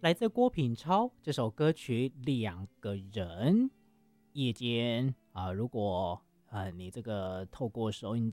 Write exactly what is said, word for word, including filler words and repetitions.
来自郭品超这首歌曲《两个人》。夜间啊、如果呃你这个透过收音